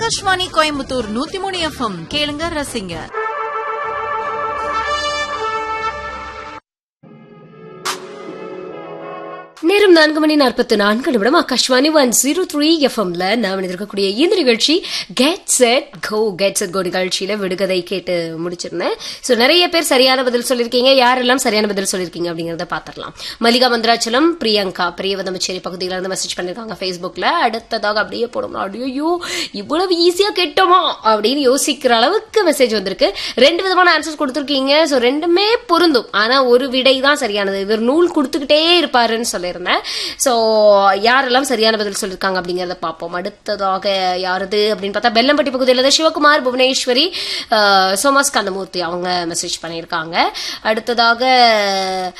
Akashvani Coimbatore 103 FM கேளுங்க ரசிங்க. நேரம் 4:44 ஆகாஷ்வாணி 103 எஃப்எம்ல நாம் இருக்கக்கூடிய இந்த நிகழ்ச்சி கெட் செட் கோ நிகழ்ச்சியில விடுகதை கேட்டு முடிச்சிருந்தேன். சோ நிறைய பேர் சரியான பதில் சொல்லிருக்கீங்க. யாரெல்லாம் சரியான பதில் சொல்லிருக்கீங்க அப்படிங்கறத பாத்திரலாம். மல்லிகா மந்திராச்சலம், பிரியங்கா பிரியவதமச்சேரி பகுதியில இருந்து மெசேஜ் பண்ணிருக்காங்க Facebookல. அடுத்ததாக அப்படியே போடணும், ஐயோ இவ்வளவு ஈஸியா கேட்டோமா அப்படின்னு யோசிக்கிற அளவுக்கு மெசேஜ் வந்திருக்கு. 2 விதமான ஆன்சர்ஸ் கொடுத்திருக்கீங்க. சோ ரெண்டுமே பொருந்தும். ஆனா ஒரு விடை தான் சரியானது. இவர் நூல் கொடுத்துக்கிட்டே இருப்பாருன்னு சொல்லிருந்தேன். சோ யாரெல்லாம் சரியான பதில் சொல்லிருக்காங்க அப்படிங்கறத பாப்போம். அடுத்ததாக யாரது அப்படின்னு பார்த்தா பெல்லம்பட்டி பகுதியில் சிவகுமார், புவனேஸ்வரி, சோமாஸ் கந்தமூர்த்தி அவங்க மெசேஜ் பண்ணிருக்காங்க. அடுத்ததாக